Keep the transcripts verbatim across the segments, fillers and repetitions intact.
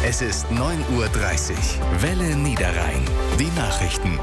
Es ist neun Uhr dreißig. Welle Niederrhein. Die Nachrichten.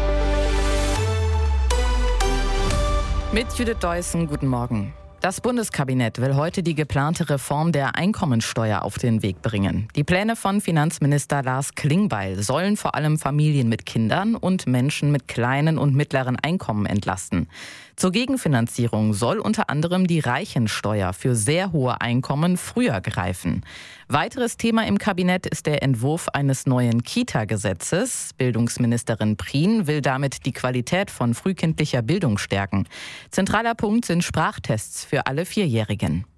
Mit Judith Deussen, guten Morgen. Das Bundeskabinett will heute die geplante Reform der Einkommensteuer auf den Weg bringen. Die Pläne von Finanzminister Lars Klingbeil sollen vor allem Familien mit Kindern und Menschen mit kleinen und mittleren Einkommen entlasten. Zur Gegenfinanzierung soll unter anderem die Reichensteuer für sehr hohe Einkommen früher greifen. Weiteres Thema im Kabinett ist der Entwurf eines neuen Kita-Gesetzes. Bildungsministerin Prien will damit die Qualität von frühkindlicher Bildung stärken. Zentraler Punkt sind Sprachtests für alle Vierjährigen.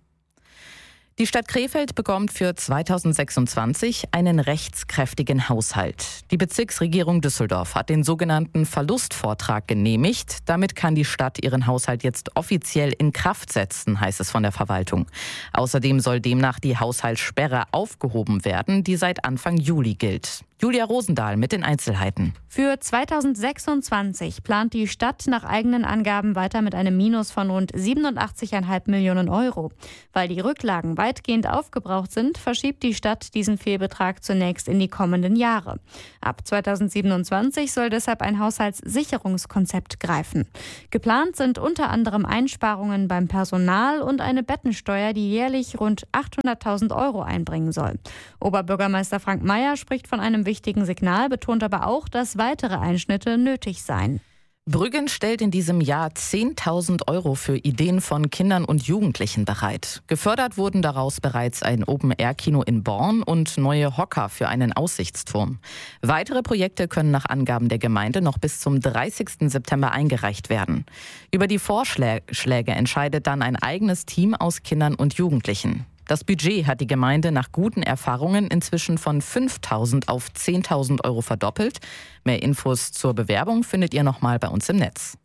Die Stadt Krefeld bekommt für zweitausendsechsundzwanzig einen rechtskräftigen Haushalt. Die Bezirksregierung Düsseldorf hat den sogenannten Verlustvortrag genehmigt. Damit kann die Stadt ihren Haushalt jetzt offiziell in Kraft setzen, heißt es von der Verwaltung. Außerdem soll demnach die Haushaltssperre aufgehoben werden, die seit Anfang Juli gilt. Julia Rosendahl mit den Einzelheiten. Für zweitausendsechsundzwanzig plant die Stadt nach eigenen Angaben weiter mit einem Minus von rund siebenundachtzig Komma fünf Millionen Euro. Weil die Rücklagen weitgehend aufgebraucht sind, verschiebt die Stadt diesen Fehlbetrag zunächst in die kommenden Jahre. Ab zweitausendsiebenundzwanzig soll deshalb ein Haushaltssicherungskonzept greifen. Geplant sind unter anderem Einsparungen beim Personal und eine Bettensteuer, die jährlich rund achthunderttausend Euro einbringen soll. Oberbürgermeister Frank Mayer spricht von einem wichtigen Signal, betont aber auch, dass weitere Einschnitte nötig seien. Brüggen stellt in diesem Jahr zehntausend Euro für Ideen von Kindern und Jugendlichen bereit. Gefördert wurden daraus bereits ein Open-Air-Kino in Born und neue Hocker für einen Aussichtsturm. Weitere Projekte können nach Angaben der Gemeinde noch bis zum dreißigsten September eingereicht werden. Über die Vorschläge entscheidet dann ein eigenes Team aus Kindern und Jugendlichen. Das Budget hat die Gemeinde nach guten Erfahrungen inzwischen von fünftausend auf zehntausend Euro verdoppelt. Mehr Infos zur Bewerbung findet ihr nochmal bei uns im Netz.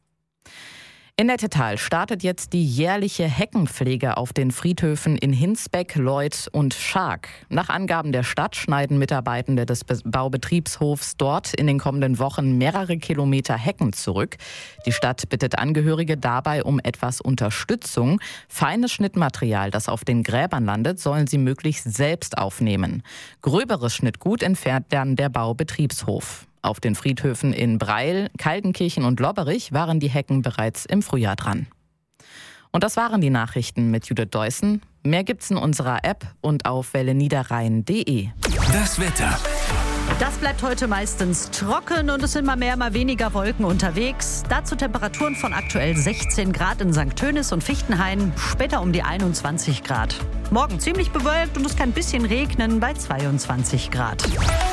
In Nettetal startet jetzt die jährliche Heckenpflege auf den Friedhöfen in Hinsbeck, Leuth und Schark. Nach Angaben der Stadt schneiden Mitarbeitende des Baubetriebshofs dort in den kommenden Wochen mehrere Kilometer Hecken zurück. Die Stadt bittet Angehörige dabei um etwas Unterstützung. Feines Schnittmaterial, das auf den Gräbern landet, sollen sie möglichst selbst aufnehmen. Gröberes Schnittgut entfernt dann der Baubetriebshof. Auf den Friedhöfen in Breil, Kaltenkirchen und Lobberich waren die Hecken bereits im Frühjahr dran. Und das waren die Nachrichten mit Judith Deussen. Mehr gibt's in unserer App und auf welle niederrhein punkt de. Das Wetter. Das bleibt heute meistens trocken und es sind mal mehr, mal weniger Wolken unterwegs. Dazu Temperaturen von aktuell sechzehn Grad in Sankt Tönis und Fichtenhain, später um die einundzwanzig Grad. Morgen ziemlich bewölkt und es kann ein bisschen regnen bei zweiundzwanzig Grad.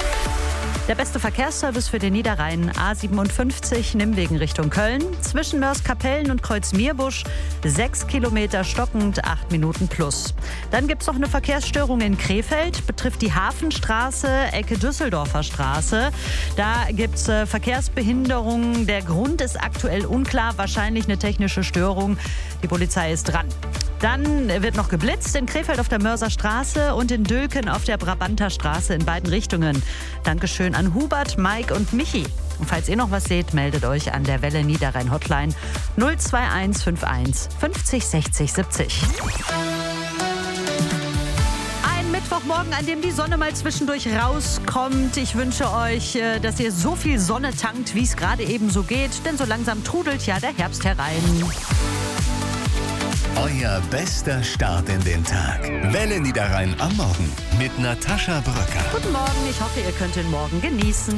Der beste Verkehrsservice für den Niederrhein, A siebenundfünfzig, Nimmwegen Richtung Köln. Zwischen Mörs-Kapellen und Kreuz-Mierbusch, sechs Kilometer stockend, acht Minuten plus. Dann gibt es noch eine Verkehrsstörung in Krefeld, betrifft die Hafenstraße, Ecke Düsseldorfer Straße. Da gibt es äh, Verkehrsbehinderungen. Der Grund ist aktuell unklar, wahrscheinlich eine technische Störung. Die Polizei ist dran. Dann wird noch geblitzt in Krefeld auf der Mörser Straße und in Dülken auf der Brabanter Straße in beiden Richtungen. Dankeschön an Hubert, Mike und Michi. Und falls ihr noch was seht, meldet euch an der Welle Niederrhein Hotline null zwei eins fünf eins fünfzig sechzig siebzig. Ein Mittwochmorgen, an dem die Sonne mal zwischendurch rauskommt. Ich wünsche euch, dass ihr so viel Sonne tankt, wie es gerade eben so geht. Denn so langsam trudelt ja der Herbst herein. Euer bester Start in den Tag. Welle Niederrhein am Morgen mit Natascha Bröcker. Guten Morgen, ich hoffe, ihr könnt den Morgen genießen.